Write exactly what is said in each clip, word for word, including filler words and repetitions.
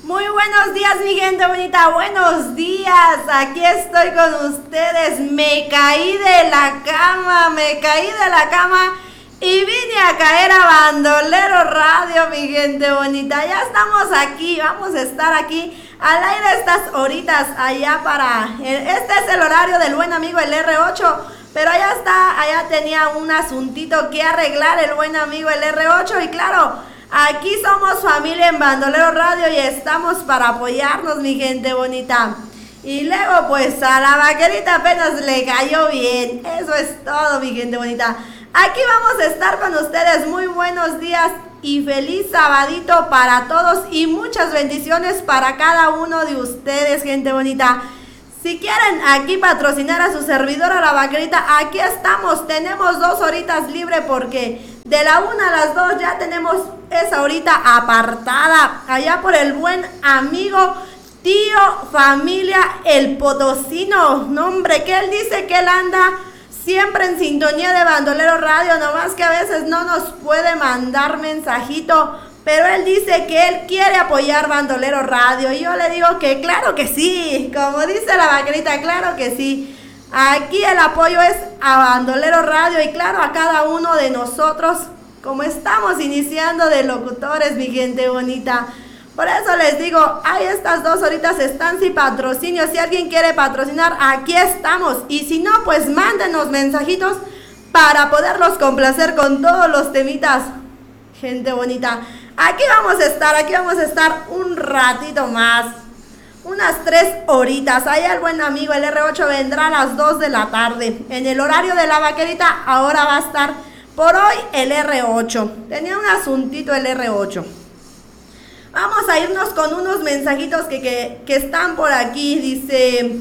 Muy buenos días, mi gente bonita, buenos días, aquí estoy con ustedes. Me caí de la cama, me caí de la cama y vine a caer a Bandolero Radio, mi gente bonita. Ya estamos aquí, vamos a estar aquí al aire estas horitas allá para... Este es el horario del buen amigo el R ocho, pero allá está, allá tenía un asuntito que arreglar el buen amigo el R ocho y claro... Aquí somos familia en Bandolero Radio y estamos para apoyarnos, mi gente bonita. Y luego pues a la vaquerita apenas le cayó bien. Eso es todo, mi gente bonita. Aquí vamos a estar con ustedes. Muy buenos días y feliz sabadito para todos y muchas bendiciones para cada uno de ustedes, gente bonita. Si quieren aquí patrocinar a su servidora la vaquerita, aquí estamos. Tenemos dos horitas libre porque de la una a las dos ya tenemos esa horita apartada. Allá por el buen amigo, tío, familia, el potosino. No, hombre, que él dice que él anda siempre en sintonía de Bandolero Radio. Nomás que a veces no nos puede mandar mensajito. Pero él dice que él quiere apoyar Bandolero Radio. Y yo le digo que claro que sí. Como dice la vaquerita, claro que sí. Aquí el apoyo es a Bandolero Radio y claro a cada uno de nosotros. Como estamos iniciando de locutores, mi gente bonita. Por eso les digo, hay estas dos horitas están sin patrocinio. Si alguien quiere patrocinar, aquí estamos. Y si no, pues mándenos mensajitos para poderlos complacer con todos los temitas. Gente bonita. Aquí vamos a estar, aquí vamos a estar un ratito más, unas tres horitas. Ahí el buen amigo el R ocho vendrá a las dos de la tarde. En el horario de la vaquerita ahora va a estar por hoy el R ocho. Tenía un asuntito el R ocho. Vamos a irnos con unos mensajitos que, que, que están por aquí. Dice,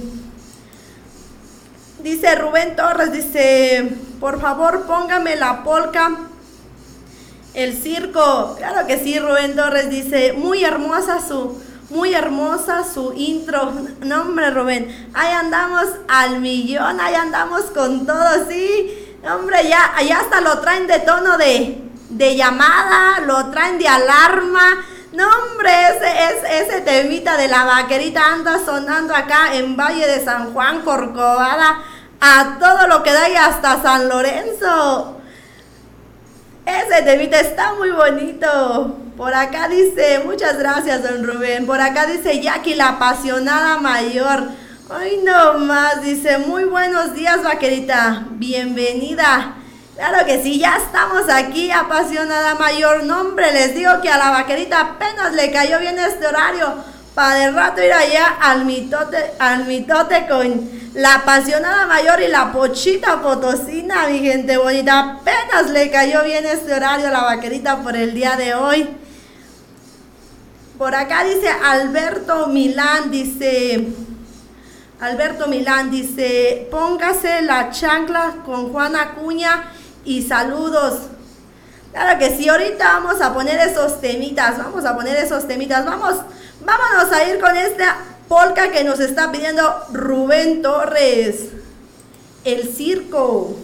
dice Rubén Torres, dice, por favor póngame la polca. El circo, claro que sí, Rubén Torres dice, muy hermosa su, muy hermosa su intro. No, hombre, Rubén, ahí andamos al millón, ahí andamos con todo, sí. Hombre, ya, ya hasta lo traen de tono de, de llamada, lo traen de alarma. No, hombre, ese, ese, ese temita de la vaquerita anda sonando acá en Valle de San Juan, Corcovada, a todo lo que da y hasta San Lorenzo. Ese temita está muy bonito. Por acá dice, muchas gracias, don Rubén. Por acá dice Jackie, la apasionada mayor. Ay, no más, dice, muy buenos días, vaquerita. Bienvenida. Claro que sí, ya estamos aquí, apasionada mayor. No, hombre, les digo que a la vaquerita apenas le cayó bien este horario. Para de rato ir allá al mitote, al mitote con la apasionada mayor y la pochita potosina, mi gente bonita. Apenas le cayó bien este horario a la vaquerita por el día de hoy. Por acá dice Alberto Milán, dice, Alberto Milán dice, póngase la chancla con Juana Acuña y saludos. Claro que sí, ahorita vamos a poner esos temitas, vamos a poner esos temitas, vamos, vámonos a ir con esta polca que nos está pidiendo Rubén Torres, el circo.